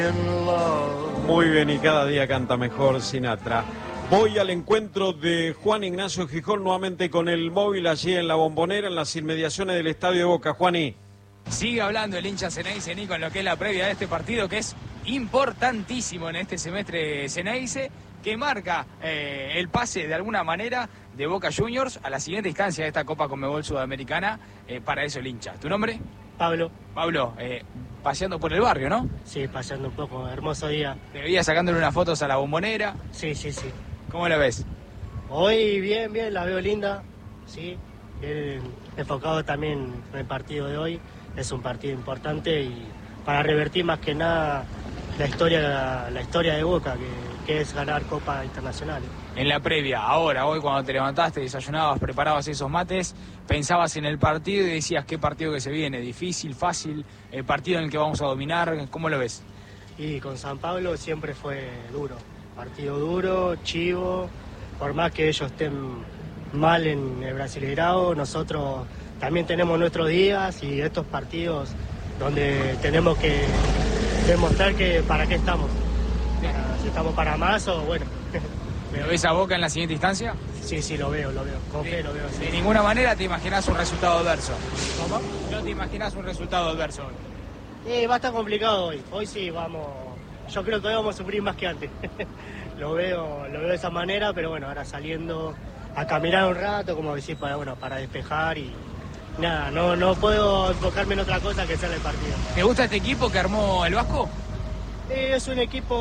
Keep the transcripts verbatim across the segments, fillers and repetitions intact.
Muy bien, y cada día canta mejor Sinatra. Voy al encuentro de Juan Ignacio Gijón nuevamente con el móvil allí en la Bombonera, en las inmediaciones del Estadio de Boca. Juaní. Sigue hablando el hincha Ceneice, Nico, en lo que es la previa de este partido, que es importantísimo en este semestre Ceneice, que marca eh, el pase de alguna manera de Boca Juniors a la siguiente instancia de esta Copa Conmebol Sudamericana. Eh, para eso el hincha. ¿Tu nombre? Pablo. Pablo, eh, paseando por el barrio, ¿no? Sí, paseando un poco, hermoso día. Te veía sacándole unas fotos a la Bombonera. Sí, sí, sí. ¿Cómo la ves? Hoy bien, bien, la veo linda, sí. Bien enfocado también en el partido de hoy. Es un partido importante y para revertir más que nada la historia, la historia de Boca, que, que es ganar Copa Internacional. En la previa, ahora, hoy cuando te levantaste, desayunabas, preparabas esos mates, pensabas en el partido y decías qué partido que se viene, difícil, fácil, el partido en el que vamos a dominar, ¿cómo lo ves? Y con San Pablo siempre fue duro, partido duro, chivo, por más que ellos estén mal en el Brasileirao, nosotros también tenemos nuestros días y estos partidos donde tenemos que demostrar que para qué estamos, para, si estamos para más o bueno. ¿Lo ves a Boca en la siguiente instancia? Sí, sí, lo veo, lo veo, con fe lo veo. Sí. De ninguna manera te imaginas un resultado adverso. ¿Cómo? No te imaginas un resultado adverso hoy. Eh, va a estar complicado hoy, hoy sí vamos, yo creo que hoy vamos a sufrir más que antes. lo veo, lo veo de esa manera, pero bueno, ahora saliendo a caminar un rato, como decir, para, bueno, para despejar y nada, no, no puedo enfocarme en otra cosa que sea el partido. ¿Te gusta este equipo que armó el Vasco? Eh, es un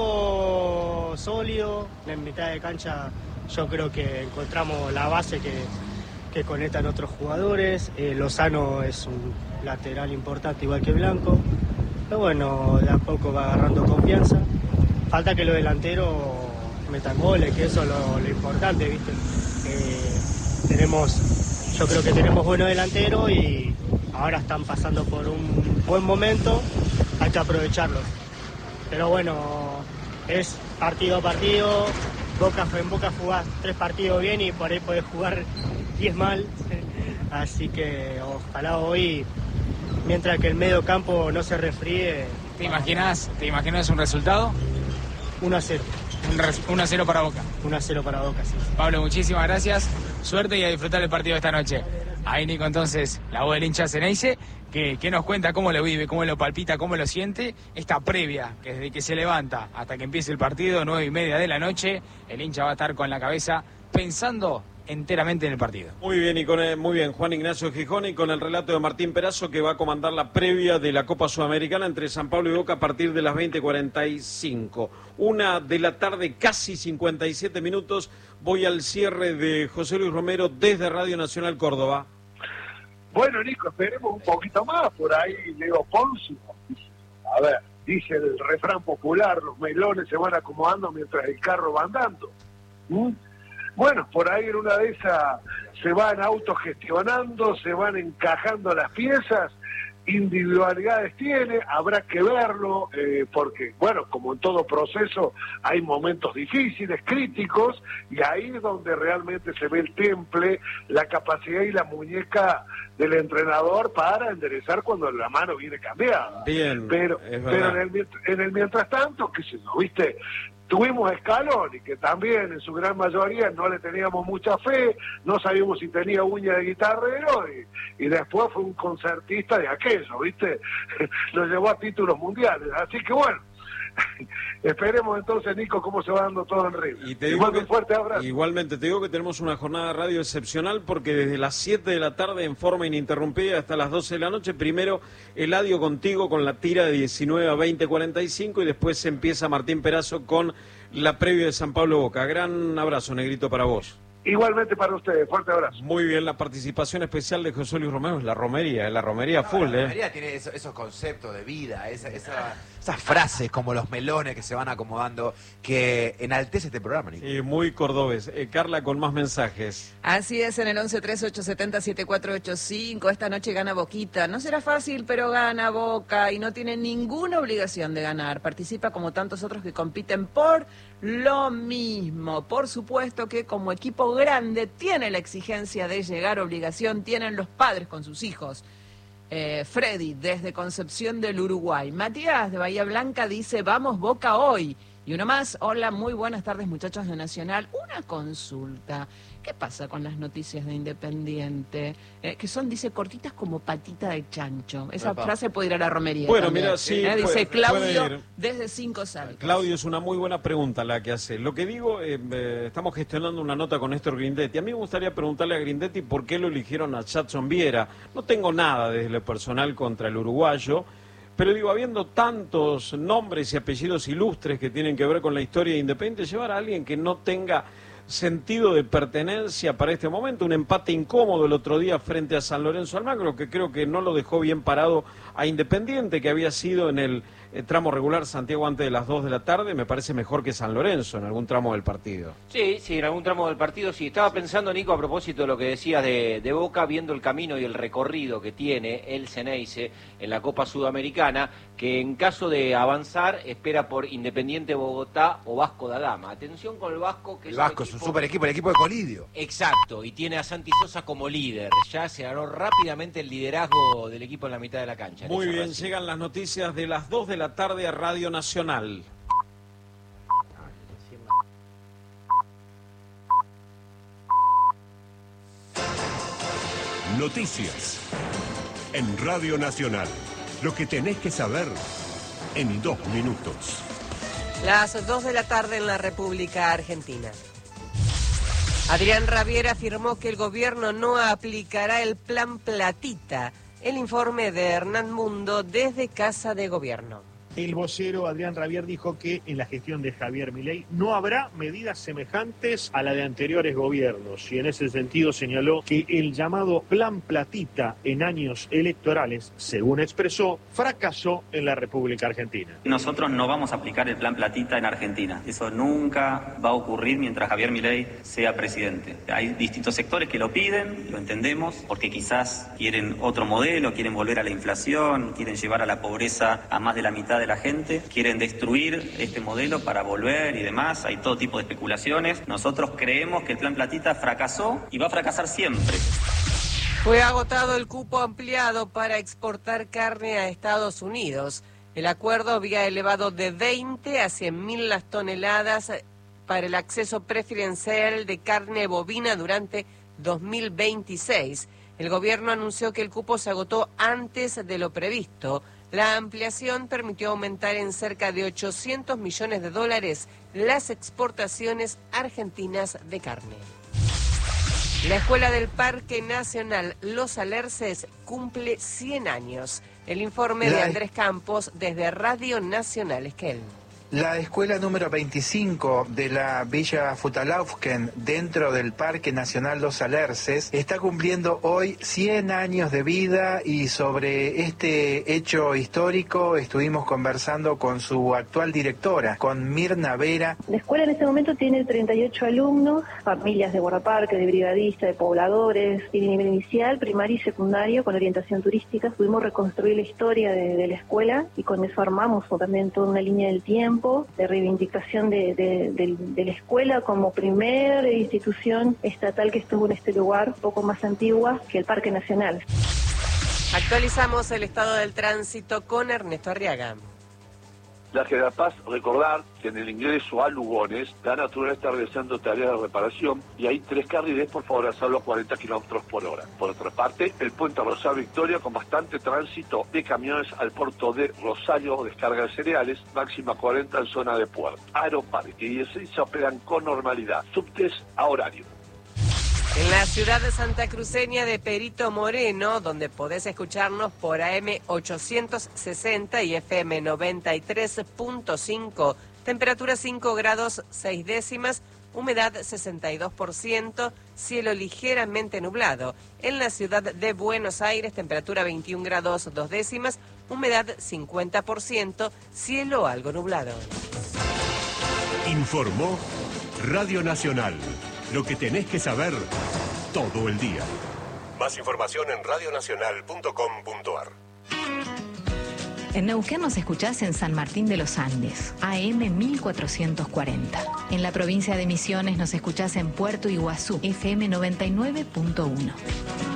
equipo sólido, en mitad de cancha yo creo que encontramos la base que, que conectan otros jugadores. Eh, Lozano es un lateral importante igual que Blanco, pero bueno, de a poco va agarrando confianza. Falta que los delanteros metan goles, que eso es lo, lo importante, ¿viste? Eh, tenemos, yo creo que tenemos buenos delanteros y ahora están pasando por un buen momento, hay que aprovecharlos. Pero bueno, es partido a partido, Boca, en Boca jugás tres partidos bien y por ahí podés jugar diez mal, así que ojalá hoy, mientras que el medio campo no se resfríe. ¿Te imaginas, ¿te imaginas un resultado? uno a cero. uno a cero para Boca. uno a cero para Boca, sí. Pablo, muchísimas gracias, suerte y a disfrutar el partido de esta noche. Ahí Nico, entonces, la voz del hincha Ceneice, que, que nos cuenta cómo lo vive, cómo lo palpita, cómo lo siente, esta previa, que desde que se levanta hasta que empiece el partido, nueve y media de la noche, el hincha va a estar con la cabeza pensando enteramente en el partido. Muy bien, y con el, muy bien, Juan Ignacio Gijón, y con el relato de Martín Perazo, que va a comandar la previa de la Copa Sudamericana entre San Pablo y Boca a partir de las veinte cuarenta y cinco. Una de la tarde, casi cincuenta y siete minutos. Voy al cierre de José Luis Romero desde Radio Nacional Córdoba. Bueno, Nico, esperemos un poquito más. Por ahí Leo Ponce, a ver, dice el refrán popular, los melones se van acomodando mientras el carro va andando. ¿Mm? Bueno, por ahí en una de esas se van autogestionando, se van encajando las piezas, individualidades tiene, habrá que verlo, eh, porque, bueno, como en todo proceso, hay momentos difíciles, críticos, y ahí es donde realmente se ve el temple, la capacidad y la muñeca del entrenador para enderezar cuando la mano viene cambiada. Bien, pero, pero en el, en el mientras tanto, qué sé yo, ¿viste? Tuvimos a Scaloni, que también en su gran mayoría no le teníamos mucha fe, no sabíamos si tenía uña de guitarrero, y, y después fue un concertista de aquello, ¿viste? Lo llevó a títulos mundiales. Así que bueno, esperemos entonces, Nico, cómo se va dando todo en Río. Y te digo Igual que, un fuerte abrazo. Igualmente, te digo que tenemos una jornada de radio excepcional porque desde las siete de la tarde en forma ininterrumpida hasta las doce de la noche, primero Eladio contigo con la tira de diecinueve a veinte cuarenta y cinco y después empieza Martín Perazo con la previa de San Pablo Boca. Gran abrazo, Negrito, para vos. Igualmente para ustedes, fuerte abrazo. Muy bien, la participación especial de José Luis Romero es la romería, es la romería full, no, la ¿eh? romería tiene eso, esos conceptos de vida, esa, esa, esas frases como los melones que se van acomodando, que enaltece este programa, Nico. Sí, muy cordobés. Eh, Carla, con más mensajes. Así es, en el once tres ocho siete cero siete cuatro ocho cinco, esta noche gana Boquita. No será fácil, pero gana Boca y no tiene ninguna obligación de ganar. Participa como tantos otros que compiten por lo mismo. Por supuesto que como equipo grande tiene la exigencia de llegar, obligación tienen los padres con sus hijos. Eh, Freddy, desde Concepción del Uruguay. Matías, de Bahía Blanca, dice, vamos Boca hoy. Y uno más, hola, muy buenas tardes muchachos de Nacional. Una consulta, ¿qué pasa con las noticias de Independiente? Eh, que son, dice, cortitas como patita de chancho. Esa Epa. frase puede ir a la romería. Bueno, también. mira, sí, Eh, dice puede- Claudio, puede ir. desde Cinco Saltos. Claudio, es una muy buena pregunta la que hace. Lo que digo, eh, eh, estamos gestionando una nota con Néstor Grindetti. A mí me gustaría preguntarle a Grindetti por qué lo eligieron a Jadson Viera. No tengo nada desde lo personal contra el uruguayo, pero digo, habiendo tantos nombres y apellidos ilustres que tienen que ver con la historia de Independiente, llevar a alguien que no tenga sentido de pertenencia para este momento, un empate incómodo el otro día frente a San Lorenzo Almagro, que creo que no lo dejó bien parado a Independiente, que había sido en el eh, tramo regular Santiago antes de las dos de la tarde, me parece mejor que San Lorenzo en algún tramo del partido. Sí, sí, en algún tramo del partido sí. Estaba pensando, Nico, a propósito de lo que decías de, de Boca, viendo el camino y el recorrido que tiene el Ceneice en la Copa Sudamericana, que en caso de avanzar espera por Independiente Bogotá o Vasco da Gama. Atención con el Vasco, que El es Vasco es un super equipo, el equipo de Colidio. Exacto, y tiene a Santi Sosa como líder. Ya se ganó rápidamente el liderazgo del equipo en la mitad de la cancha. Muy Eso, bien, Racing. llegan las noticias de las dos de la tarde a Radio Nacional. Noticias en Radio Nacional. Lo que tenés que saber en dos minutos. Las dos de la tarde en la República Argentina. Adrián Rabier afirmó que el gobierno no aplicará el plan Platita. El informe de Hernán Mundo desde Casa de Gobierno. El vocero Adrián Rabier dijo que en la gestión de Javier Milei no habrá medidas semejantes a la de anteriores gobiernos, y en ese sentido señaló que el llamado Plan Platita en años electorales, según expresó, fracasó en la República Argentina. Nosotros no vamos a aplicar el Plan Platita en Argentina. Eso nunca va a ocurrir mientras Javier Milei sea presidente. Hay distintos sectores que lo piden, lo entendemos, porque quizás quieren otro modelo, quieren volver a la inflación, quieren llevar a la pobreza a más de la mitad de la gente, quieren destruir este modelo para volver y demás. Hay todo tipo de especulaciones. Nosotros creemos que el Plan Platita fracasó y va a fracasar siempre. Fue agotado el cupo ampliado para exportar carne a Estados Unidos. El acuerdo había elevado de veinte a cien mil las toneladas para el acceso preferencial de carne bovina durante dos mil veintiséis. El gobierno anunció que el cupo se agotó antes de lo previsto. La ampliación permitió aumentar en cerca de ochocientos millones de dólares las exportaciones argentinas de carne. La Escuela del Parque Nacional Los Alerces cumple cien años. El informe de Andrés Campos desde Radio Nacional Esquel. La escuela número veinticinco de la Villa Futalaufken, dentro del Parque Nacional Los Alerces, está cumpliendo hoy cien años de vida, y sobre este hecho histórico estuvimos conversando con su actual directora, con Mirna Vera. La escuela en este momento tiene treinta y ocho alumnos, familias de guardaparque, de brigadistas, de pobladores, y de nivel inicial, primario y secundario, con orientación turística. Pudimos reconstruir la historia de, de la escuela, y con eso armamos también toda una línea del tiempo de reivindicación de, de, de, de la escuela como primera institución estatal que estuvo en este lugar, un poco más antigua que el Parque Nacional. Actualizamos el estado del tránsito con Ernesto Arriaga. La General Paz, recordar que en el ingreso a Lugones, la Nacional está realizando tareas de reparación y hay tres carriles, por favor, hacerlo a cuarenta kilómetros por hora. Por otra parte, el puente Rosario Victoria con bastante tránsito de camiones al puerto de Rosario, descarga de cereales, máxima cuarenta en zona de puerto. Aeroparque y así se operan con normalidad. Subtes a horario. En la ciudad de Santa Cruceña de Perito Moreno, donde podés escucharnos por A M ochocientos sesenta y F M noventa y tres punto cinco, temperatura cinco grados seis décimas, humedad sesenta y dos por ciento, cielo ligeramente nublado. En la ciudad de Buenos Aires, temperatura veintiún grados dos décimas, humedad cincuenta por ciento, cielo algo nublado. Informó Radio Nacional. Lo que tenés que saber todo el día. Más información en radio nacional punto com punto a r. En Neuquén nos escuchás en San Martín de los Andes, A M mil cuatrocientos cuarenta. En la provincia de Misiones nos escuchás en Puerto Iguazú, F M noventa y nueve punto uno.